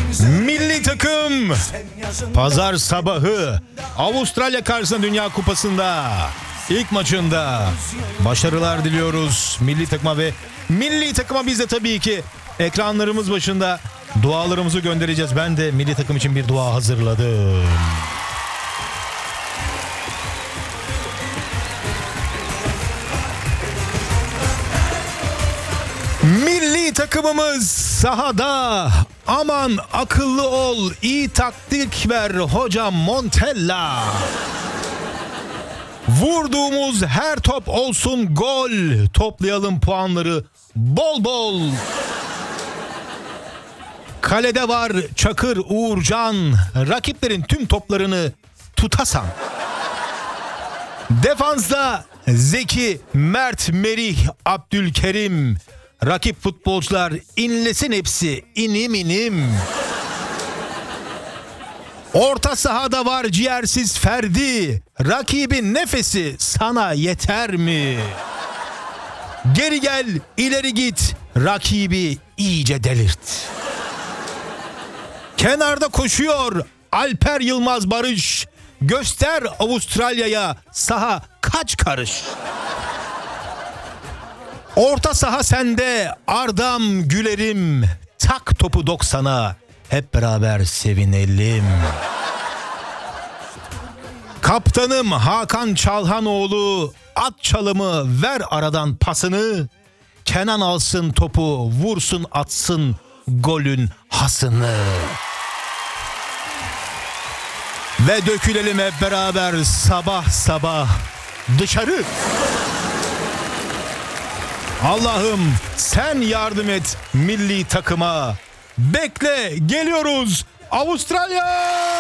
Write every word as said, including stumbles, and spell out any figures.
Milli takım pazar sabahı Avustralya karşısında Dünya Kupası'nda ilk maçında başarılar diliyoruz milli takıma ve milli takıma biz de tabii ki ekranlarımız başında dualarımızı göndereceğiz. Ben de milli takım için bir dua hazırladım. Milli takımımız sahada. Aman akıllı ol, iyi taktik ver hocam Montella. Vurduğumuz her top olsun gol. Toplayalım puanları bol bol. Kalede var Çakır Uğurcan. Rakiplerin tüm toplarını tutasan. Defansta Zeki, Mert, Merih, Abdülkerim. Rakip futbolcular inlesin hepsi inim inim. Orta sahada var ciğersiz Ferdi. Rakibin nefesi sana yeter mi? Geri gel, ileri git. Rakibi iyice delirt. Kenarda koşuyor Alper Yılmaz Barış. Göster Avustralya'ya saha kaç karış. Orta saha sende Ardam Gülerim. Tak topu doksana hep beraber sevinelim. Kaptanım Hakan Çalhanoğlu. At çalımı ver aradan pasını. Kenan alsın topu vursun atsın golün hasını. Ve dökülelim hep beraber sabah sabah dışarı. Allah'ım sen yardım et milli takıma. Bekle geliyoruz Avustralya.